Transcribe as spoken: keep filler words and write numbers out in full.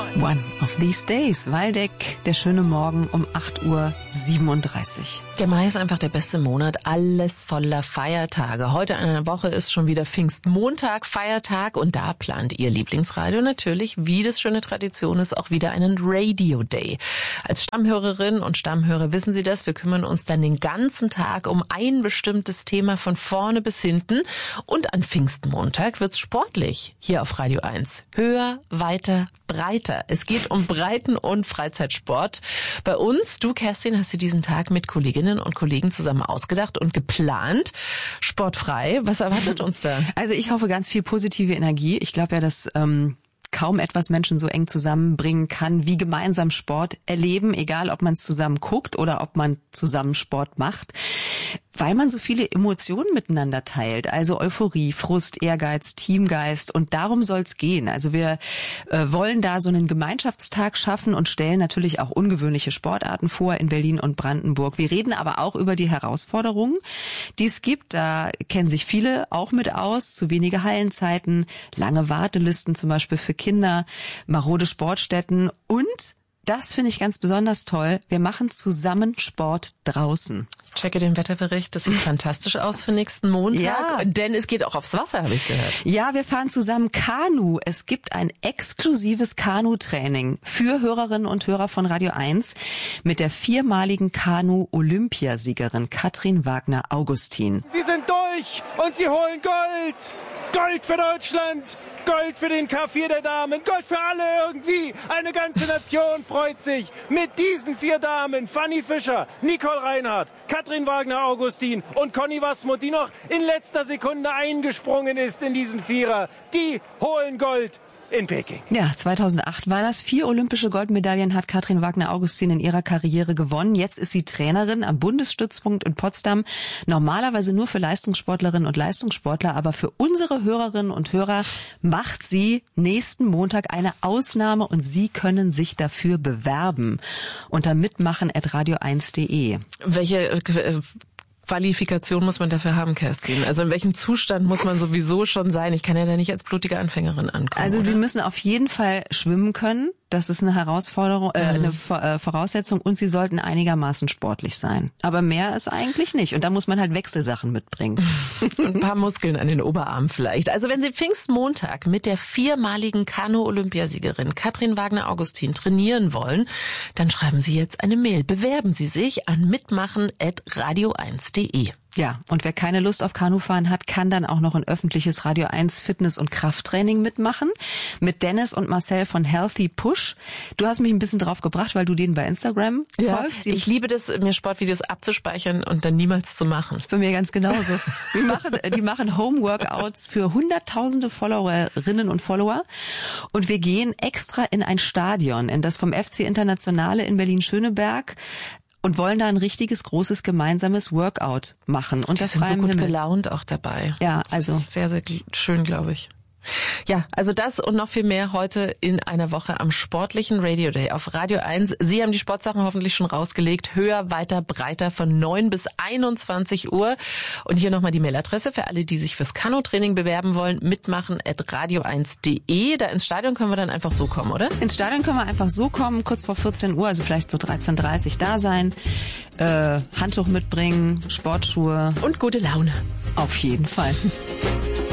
One of these days. Waldeck, der schöne Morgen um acht Uhr siebenunddreißig. Der Mai ist einfach der beste Monat, alles voller Feiertage. Heute in einer Woche ist schon wieder Pfingstmontag, Feiertag, und da plant Ihr Lieblingsradio natürlich, wie das schöne Tradition ist, auch wieder einen Radio Day. Als Stammhörerin und Stammhörer wissen Sie das, wir kümmern uns dann den ganzen Tag um ein bestimmtes Thema von vorne bis hinten, und an Pfingstmontag wird's sportlich hier auf Radio eins. Höher, weiter, breiter. Es geht um Breiten- und Freizeitsport. Bei uns, du Kerstin, hast dir diesen Tag mit Kolleginnen und Kollegen zusammen ausgedacht und geplant. Sportfrei, was erwartet uns da? Also ich hoffe ganz viel positive Energie. Ich glaube ja, dass ähm, kaum etwas Menschen so eng zusammenbringen kann, wie gemeinsam Sport erleben, egal ob man es zusammen guckt oder ob man zusammen Sport macht. Weil man so viele Emotionen miteinander teilt, also Euphorie, Frust, Ehrgeiz, Teamgeist, und darum soll's gehen. Also wir äh, wollen da so einen Gemeinschaftstag schaffen und stellen natürlich auch ungewöhnliche Sportarten vor in Berlin und Brandenburg. Wir reden aber auch über die Herausforderungen, die es gibt. Da kennen sich viele auch mit aus. Zu wenige Hallenzeiten, lange Wartelisten zum Beispiel für Kinder, marode Sportstätten, und das finde ich ganz besonders toll. Wir machen zusammen Sport draußen. Checke den Wetterbericht, das sieht fantastisch aus für nächsten Montag, ja, denn es geht auch aufs Wasser, habe ich gehört. Ja, wir fahren zusammen Kanu. Es gibt ein exklusives Kanu-Training für Hörerinnen und Hörer von Radio eins mit der viermaligen Kanu-Olympiasiegerin Katrin Wagner-Augustin. Sie sind durch und sie holen Gold. Gold für Deutschland. Gold für den K vier der Damen, Gold für alle irgendwie. Eine ganze Nation freut sich mit diesen vier Damen. Fanny Fischer, Nicole Reinhardt, Katrin Wagner-Augustin und Conny Wasmuth, die noch in letzter Sekunde eingesprungen ist in diesen Vierer. Die holen Gold in Peking. Ja, zweitausendacht war das. Vier olympische Goldmedaillen hat Katrin Wagner-Augustin in ihrer Karriere gewonnen. Jetzt ist sie Trainerin am Bundesstützpunkt in Potsdam. Normalerweise nur für Leistungssportlerinnen und Leistungssportler, aber für unsere Hörerinnen und Hörer macht sie nächsten Montag eine Ausnahme, und Sie können sich dafür bewerben unter mitmachen at radio eins punkt de. Welche äh, Qualifikation muss man dafür haben, Kerstin? Also in welchem Zustand muss man sowieso schon sein? Ich kann ja da nicht als blutige Anfängerin ankommen. Also oder? Sie müssen auf jeden Fall schwimmen können. Das ist eine Herausforderung, äh, eine Voraussetzung, und Sie sollten einigermaßen sportlich sein. Aber mehr ist eigentlich nicht. Und da muss man halt Wechselsachen mitbringen. Und ein paar Muskeln an den Oberarmen vielleicht. Also wenn Sie Pfingstmontag mit der viermaligen Kanu-Olympiasiegerin Katrin Wagner-Augustin trainieren wollen, dann schreiben Sie jetzt eine Mail. Bewerben Sie sich an mitmachen at radio eins punkt de. Ja, und wer keine Lust auf Kanufahren hat, kann dann auch noch ein öffentliches Radio eins Fitness- und Krafttraining mitmachen mit Dennis und Marcel von Healthy Push. Du hast mich ein bisschen drauf gebracht, weil du denen bei Instagram ja, folgst. Ich liebe das, mir Sportvideos abzuspeichern und dann niemals zu machen. Das ist bei mir ganz genauso. Die machen, die machen Home-Workouts für hunderttausende Followerinnen und Follower, und wir gehen extra in ein Stadion, in das vom F C Internationale in Berlin-Schöneberg, und wollen da ein richtiges, großes, gemeinsames Workout machen. Und die das sind so gut Himmel. gelaunt auch dabei. Ja, das also ist sehr, sehr schön, glaube ich. Ja, also das und noch viel mehr heute in einer Woche am sportlichen Radio Day auf Radio eins. Sie haben die Sportsachen hoffentlich schon rausgelegt. Höher, weiter, breiter von neun bis einundzwanzig Uhr. Und hier nochmal die Mailadresse für alle, die sich fürs Kanu-Training bewerben wollen. Mitmachen at radio eins punkt de. Da ins Stadion können wir dann einfach so kommen, oder? Ins Stadion können wir einfach so kommen, kurz vor vierzehn Uhr, also vielleicht so dreizehn Uhr dreißig da sein, äh, Handtuch mitbringen, Sportschuhe. Und gute Laune. Auf jeden Fall.